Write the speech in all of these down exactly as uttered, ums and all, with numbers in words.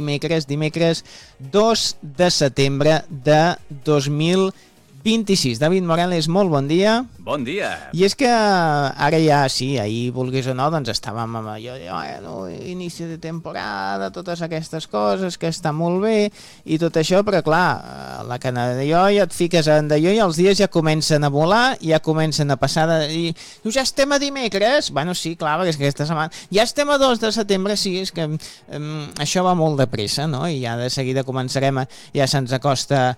dimecres, dimecres dos de setembre de dos mil vint-i-sis. David Morales, molt bon dia. Bon dia. I és que ara ja, sí, ahir, vulguis o no, doncs estàvem amb allò, bueno, inici de temporada, totes aquestes coses, que està molt bé, i tot això, però clar, la cana d'allò, ja et fiques en d'allò i els dies ja comencen a volar, ja comencen a passar de dir, ja estem a dimecres? Bueno, sí, clar, perquè és que aquesta setmana, ja estem a dos de setembre, sí, és que um, això va molt de pressa, no? I ja de seguida començarem, a, ja se'ns acosta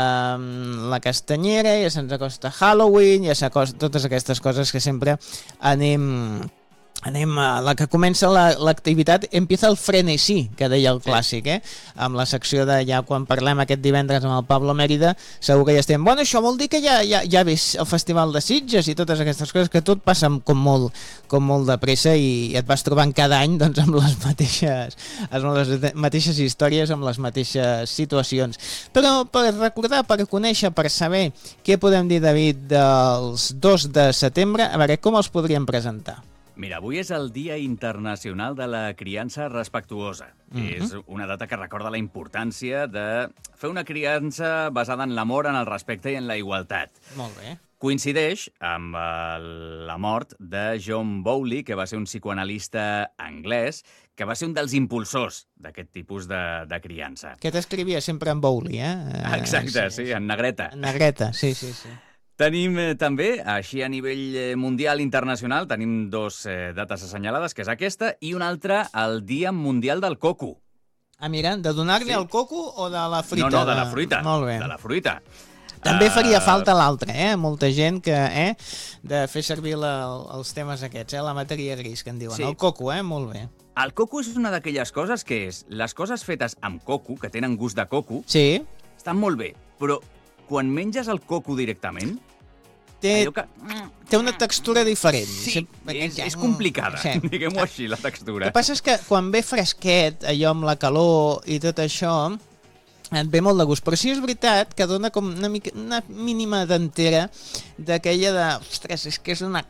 um, la castanyera, ja se'ns acosta Halloween, ja s'acosta totes aquestes coses que sempre anem... anem a la que comença l'activitat, la, empieza el frenesí, que deia el clàssic, eh? Amb la secció de ja quan parlem aquest divendres amb el Pablo Mérida, segur que ja estem, bueno, això vol dir que ja, ja, ja ves el Festival de Sitges i totes aquestes coses, que tot passa com molt, com molt de pressa i et vas trobant cada any doncs, amb les mateixes, amb les mateixes històries, amb les mateixes situacions. Però per recordar, per conèixer, per saber què podem dir, David, dels dos de setembre, a veure, com els podríem presentar? Mira, avui és el Dia Internacional de la Criança Respectuosa. Mm-hmm. És una data que recorda la importància de fer una criança basada en l'amor, en el respecte i en la igualtat. Molt bé. Coincideix amb la mort de John Bowley, que va ser un psicoanalista anglès, que va ser un dels impulsors d'aquest tipus de, de criança. Que t'escrivia sempre en Bowley, eh? Exacte, sí, sí, en negreta. En negreta, sí, sí, sí. Tenim eh, també, així a nivell mundial internacional, tenim dos eh, dates assenyalades, que és aquesta, i una altra, el Dia Mundial del Coco. Ah, mira, de donar-li sí. el coco o de la fruita? No, no, de la fruita. Molt bé. De la fruita. També faria uh... falta l'altra, eh? Molta gent que, eh? De fer servir la, els temes aquests, eh? La matèria gris, que en diuen. Sí. El coco, eh? Molt bé. El coco és una d'aquelles coses que és, les coses fetes amb coco, que tenen gust de coco, sí. estan molt bé, però quan menges el coco directament... Té, que... té una textura diferent. Sí, és, és complicada, sí. Diguem-ho així, la textura. El que passa és que quan ve fresquet, allò amb la calor i tot això, et ve molt de gust. Però sí és veritat que dona com una, mica, una mínima dentera d'aquella de... Ostres, és que és una...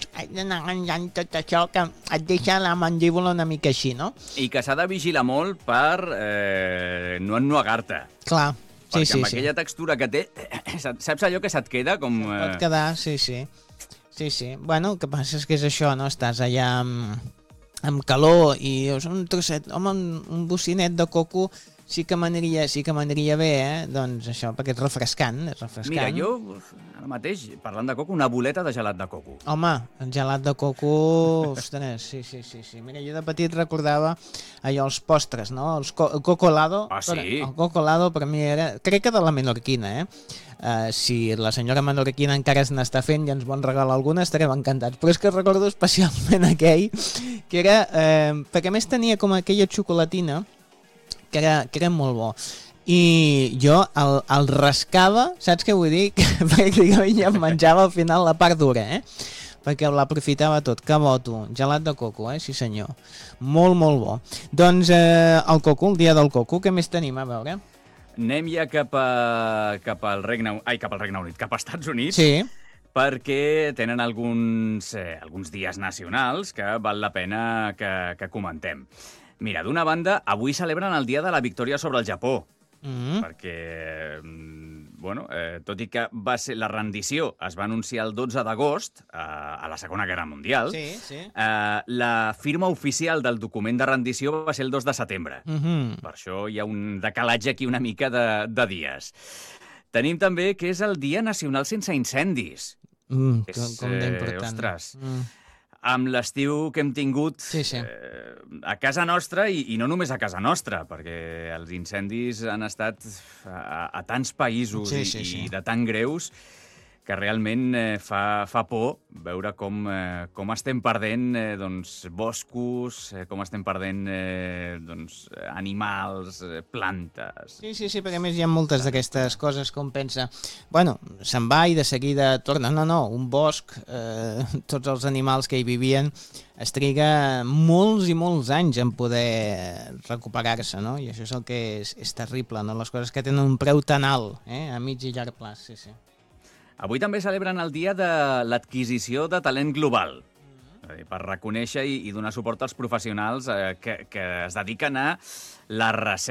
tot això que et deixa la mandíbula una mica així, no? I que s'ha de vigilar molt per eh, no ennuegar-te. Clar. Perquè sí, sí, amb aquella sí. textura que té, saps allò que se't queda com... Se't pot quedar, sí, sí. Sí, sí. Bueno, el que passa és que és això, no? Estàs allà amb, amb calor i dius, un trosset, home, un, un bocinet de coco sí que m'aniria sí que m'aniria bé, eh? Doncs això, perquè és refrescant, és refrescant. Mira, jo, ara mateix, parlant de coco, una boleta de gelat de coco. Home, el gelat de coco, ostres, sí, sí, sí, sí. Mira, jo de petit recordava allò, els postres, no? Els co el cocolado. Ah, sí? El cocolado per mi era, crec que de la menorquina, eh? Uh, si la senyora menorquina encara se n'està fent i ens vol regalar alguna, estarem encantats. Però és que recordo especialment aquell, que era, eh, perquè a més tenia com aquella xocolatina, que era, que era molt bo. I jo el, el rascava, saps què vull dir? Que pràcticament ja em menjava al final la part dura, eh? Perquè l'aprofitava tot. Que bo, tu. Gelat de coco, eh? Sí, senyor. Molt, molt bo. Doncs eh, el coco, el dia del coco, què més tenim? A veure. Anem ja cap, a, cap al Regne... Ai, cap al Regne Unit, cap als Estats Units. Sí. Perquè tenen alguns, eh, alguns dies nacionals que val la pena que, que comentem. Mira, d'una banda, avui celebren el dia de la victòria sobre el Japó, mm-hmm. perquè, bueno, eh, tot i que va ser la rendició es va anunciar el dotze d'agost, eh, a la Segona Guerra Mundial, sí, sí. Eh, la firma oficial del document de rendició va ser el dos de setembre. Mm-hmm. Per això hi ha un decalatge aquí una mica de, de dies. Tenim també que és el Dia Nacional Sense Incendis. Mm, és, com, com d'important. Eh, ostres... Mm. Amb l'estiu que hem tingut sí, sí. Eh, a casa nostra i, i no només a casa nostra, perquè els incendis han estat a, a tants països sí, i, sí, sí. i de tan greus que realment eh, fa, fa por veure com, eh, com estem perdent eh, doncs, boscos, eh, com estem perdent eh, doncs, animals, eh, plantes... Sí, sí, sí, perquè a més hi ha moltes d'aquestes coses com pensa, bueno, se'n va i de seguida torna. No, no, un bosc, eh, tots els animals que hi vivien, es triga molts i molts anys en poder recuperar-se, no? I això és el que és, és terrible, no? Les coses que tenen un preu tan alt, eh? A mig i llarg plaç, sí, sí. Avui també celebren el dia de l'adquisició de talent global, per reconèixer i, i donar suport als professionals eh, que, que es dediquen a la recerca